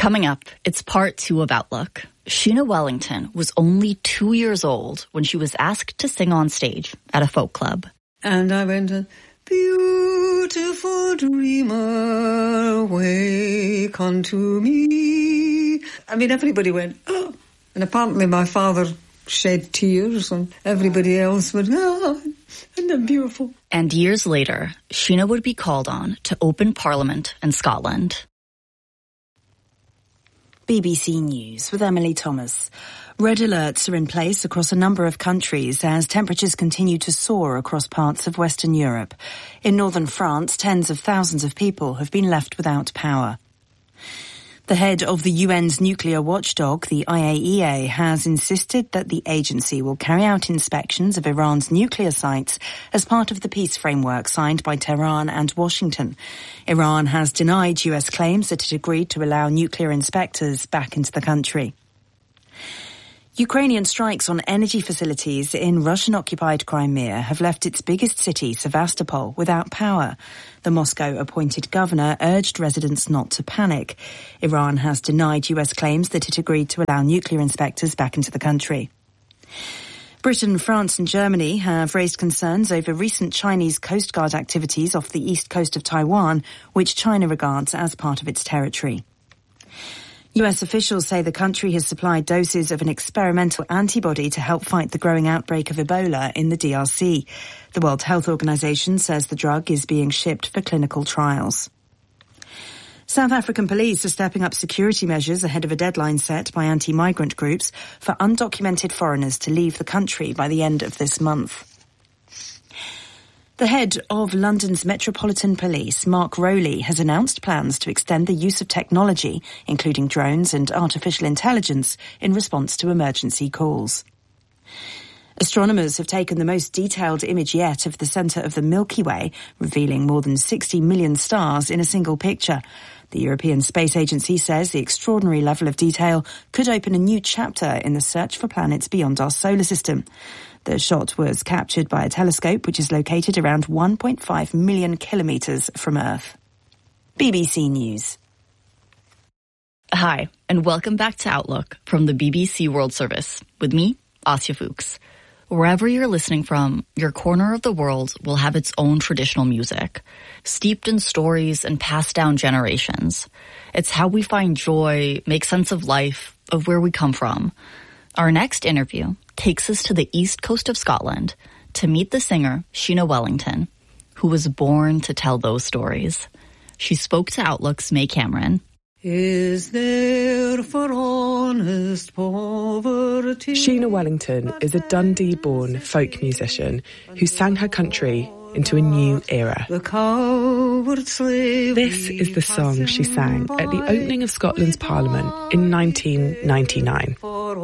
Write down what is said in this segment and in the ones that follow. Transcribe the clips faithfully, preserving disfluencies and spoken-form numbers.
Coming up, it's part two of Outlook. Sheena Wellington was only two years old when she was asked to sing on stage at a folk club. And I went, beautiful dreamer, wake unto me. I mean, everybody went, oh. And apparently my father shed tears and everybody else went, oh, isn't that beautiful? And years later, Sheena would be called on to open Parliament in Scotland. B B C News with Emily Thomas. Red alerts are in place across a number of countries as temperatures continue to soar across parts of Western Europe. In northern France, tens of thousands of people have been left without power. The head of the U N's nuclear watchdog, the I A E A, has insisted that the agency will carry out inspections of Iran's nuclear sites as part of the peace framework signed by Tehran and Washington. Iran has denied U S claims that it agreed to allow nuclear inspectors back into the country. Ukrainian strikes on energy facilities in Russian-occupied Crimea have left its biggest city, Sevastopol, without power. The Moscow-appointed governor urged residents not to panic. Iran has denied U S claims that it agreed to allow nuclear inspectors back into the country. Britain, France and Germany have raised concerns over recent Chinese Coast Guard activities off the east coast of Taiwan, which China regards as part of its territory. U S officials say the country has supplied doses of an experimental antibody to help fight the growing outbreak of Ebola in the D R C. The World Health Organization says the drug is being shipped for clinical trials. South African police are stepping up security measures ahead of a deadline set by anti-migrant groups for undocumented foreigners to leave the country by the end of this month. The head of London's Metropolitan Police, Mark Rowley, has announced plans to extend the use of technology, including drones and artificial intelligence, in response to emergency calls. Astronomers have taken the most detailed image yet of the centre of the Milky Way, revealing more than sixty million stars in a single picture. The European Space Agency says the extraordinary level of detail could open a new chapter in the search for planets beyond our solar system. The shot was captured by a telescope which is located around one point five million kilometres from Earth. B B C News. Hi, and welcome back to Outlook from the B B C World Service with me, Asya Fuchs. Wherever you're listening from, your corner of the world will have its own traditional music, steeped in stories and passed down generations. It's how we find joy, make sense of life, of where we come from. Our next interview takes us to the east coast of Scotland to meet the singer Sheena Wellington, who was born to tell those stories. She spoke to Outlook's May Cameron. Is there for honest poverty? Sheena Wellington is a Dundee-born folk musician who sang her country into a new era. The coward slave. This is the song she sang at the opening of Scotland's Parliament in nineteen ninety-nine.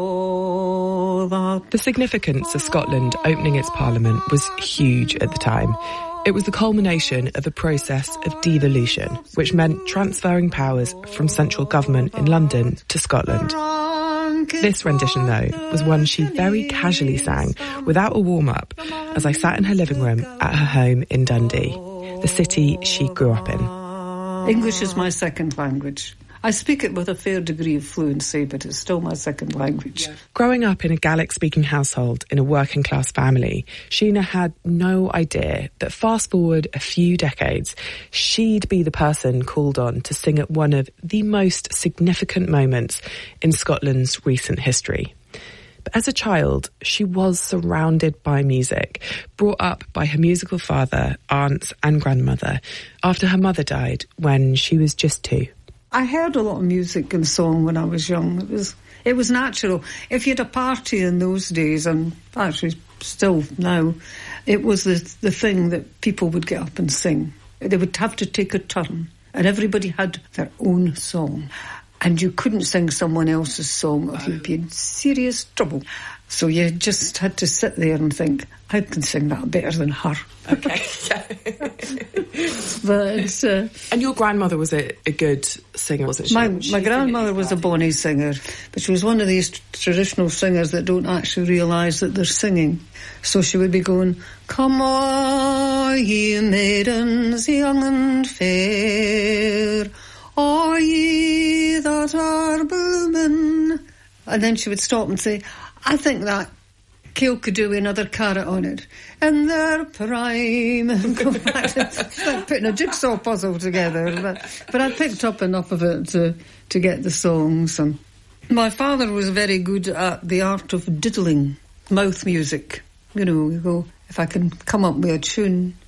The significance of Scotland opening its Parliament was huge at the time. It was the culmination of a process of devolution, which meant transferring powers from central government in London to Scotland. This rendition, though, was one she very casually sang without a warm-up as I sat in her living room at her home in Dundee, the city she grew up in. English is my second language. I speak it with a fair degree of fluency, but it's still my second language. Growing up in a Gaelic-speaking household in a working-class family, Sheena had no idea that fast forward a few decades, she'd be the person called on to sing at one of the most significant moments in Scotland's recent history. But as a child, she was surrounded by music, brought up by her musical father, aunts and grandmother, after her mother died when she was just two. I heard a lot of music and song when I was young. It was it was natural. If you had a party in those days, and actually still now, it was the the thing that people would get up and sing. They would have to take a turn, and everybody had their own song. And you couldn't sing someone else's song or you'd be in serious trouble. So you just had to sit there and think, I can sing that better than her. Okay, yeah. But it's, uh, and your grandmother was a, a good singer, wasn't she? My, she my grandmother was a bonny singer, but she was one of these t- traditional singers that don't actually realise that they're singing. So she would be going, come all ye maidens young and fair, all ye they that are blooming. And then she would stop and say, I think that Kale could do another carrot on it. In their prime. And go back to, it's like putting a jigsaw puzzle together. But, but I picked up enough of it to, to get the songs. And my father was very good at the art of diddling, mouth music. You know, you go, if I can come up with a tune,